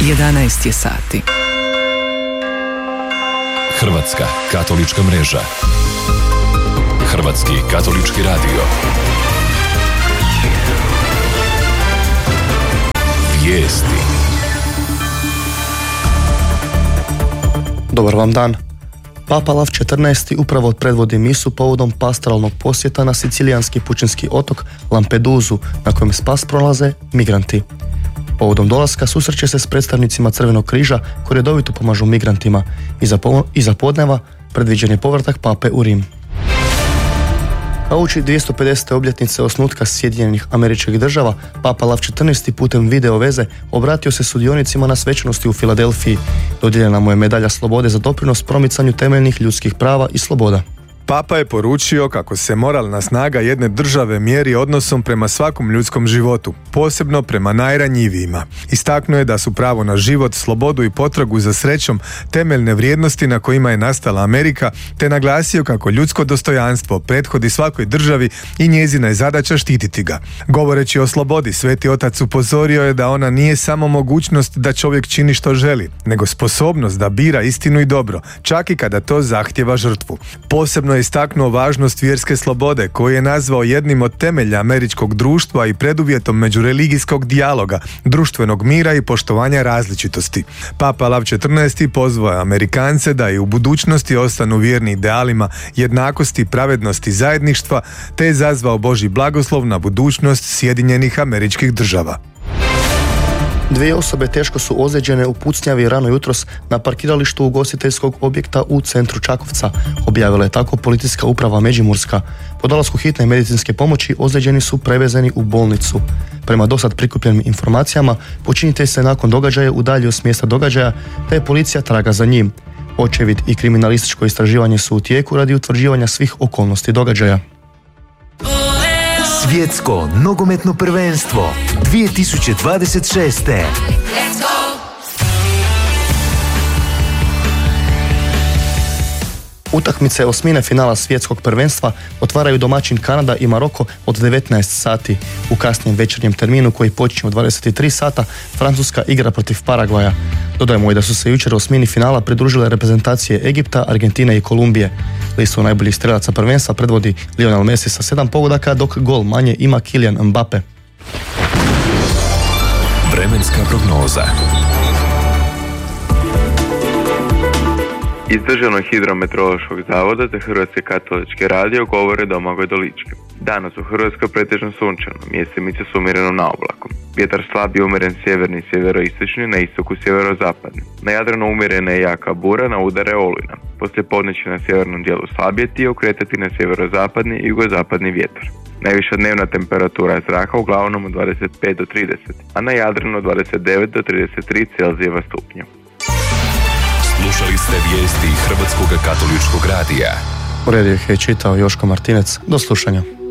11 je sati. Hrvatska katolička mreža. Hrvatski katolički radio. Vijesti. Dobar vam dan. Papa Lav XIV upravo predvodi misu povodom pastoralnog posjeta na sicilijanski pučinski otok Lampedusu, na kojem spas prolaze migranti. Povodom dolaska susreće se s predstavnicima Crvenog križa koji redovito pomažu migrantima. Iza podneva predviđen je povratak pape u Rim. Na uoči 250. obljetnice osnutka Sjedinjenih Američkih Država, Papa Lav XIV putem video veze obratio se sudionicima na svečanosti u Filadelfiji. Dodijeljena mu je medalja slobode za doprinos promicanju temeljnih ljudskih prava i sloboda. Papa je poručio kako se moralna snaga jedne države mjeri odnosom prema svakom ljudskom životu, posebno prema najranjivijima. Istaknuo je da su pravo na život, slobodu i potragu za srećom temeljne vrijednosti na kojima je nastala Amerika, te naglasio kako ljudsko dostojanstvo prethodi svakoj državi i njezina je zadaća štititi ga. Govoreći o slobodi, Sveti Otac upozorio je da ona nije samo mogućnost da čovjek čini što želi, nego sposobnost da bira istinu i dobro, čak i kada to zahtjeva žrtvu. Posebno je istaknuo važnost vjerske slobode, koju je nazvao jednim od temelja američkog društva i preduvjetom međureligijskog dijaloga, društvenog mira i poštovanja različitosti. Papa Lav XIV pozvao Amerikance da i u budućnosti ostanu vjerni idealima jednakosti, pravednosti, zajedništva, te je zazvao Božji blagoslov na budućnost Sjedinjenih Američkih Država. 2 osobe teško su ozlijeđene u pucnjavi rano jutros na parkiralištu ugostiteljskog objekta u centru Čakovca. Objavila je tako policijska uprava Međimurska. Po dolasku hitne medicinske pomoći ozlijeđeni su prevezeni u bolnicu. Prema dosad prikupljenim informacijama, počinitelj se nakon događaja udaljio s mjesta događaja, te je policija traga za njim. Očevid i kriminalističko istraživanje su u tijeku radi utvrđivanja svih okolnosti događaja. Svjetsko nogometno prvenstvo 2026. Utakmice osmine finala svjetskog prvenstva otvaraju domaćin Kanada i Maroko od 19 sati. U kasnijem večernjem terminu koji počinje u 23 sata Francuska igra protiv Paragvaja. Dodajemo i da su se jučer osmini finala pridružile reprezentacije Egipta, Argentine i Kolumbije. Listu najboljih strelaca prvenstva predvodi Lionel Messi sa 7 pogodaka, dok gol manje ima Kylian Mbappe. Vremenska prognoza. Iz Državnog hidrometeorološkog zavoda te Hrvatske katoličke radio govore Domagoj Dolički. Danas u Hrvatskoj pretežno sunčano, mjestimice s umjerenom naoblakom. Vjetar slab i umjeren sjeverni i sjeveroistočni, na istoku sjeverozapadni. Na Jadranu umjerena je jaka bura, na udare olujna. Poslije podne će na sjevernom dijelu slabjeti i okretati na sjeverozapadni i jugozapadni vjetar. Najviša dnevna temperatura zraka uglavnom od 25 do 30, a na Jadranu od 29 do 33 Celzijeva stupnja. Slušali ste vijesti Hrvatskog katoličkog radija. U rediju ih je čitao Joško Martinec. Do slušanja.